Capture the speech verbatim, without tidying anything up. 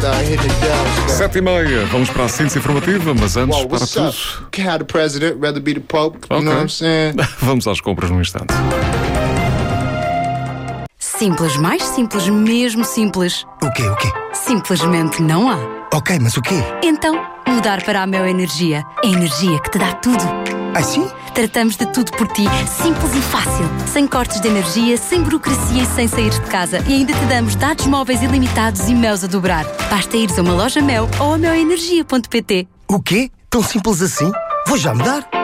Sete e meia, vamos para a síntese informativa, mas antes Whoa, para what's tudo. up? Can't have the president, rather be the Pope. You Ok. know what I'm saying? Vamos às compras num instante. Simples, mais simples, mesmo simples. O quê, o quê? Simplesmente não há. Ok, mas o quê? Então, mudar para a Mel Energia. A energia que te dá tudo. Ah, sim? Tratamos de tudo por ti, simples e fácil. Sem cortes de energia, sem burocracia e sem sair de casa. E ainda te damos dados móveis ilimitados e Meus a dobrar. Basta ires a uma loja Mel ou a mel energia ponto pt. O quê? Tão simples assim? Vou já mudar.